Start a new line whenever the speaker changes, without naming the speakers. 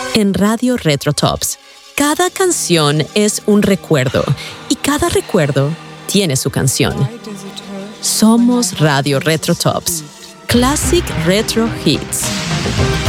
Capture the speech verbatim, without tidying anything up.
En Radio Retro Tops, cada canción es un recuerdo y cada recuerdo tiene su canción. Somos Radio Retro Tops, Classic Retro Hits.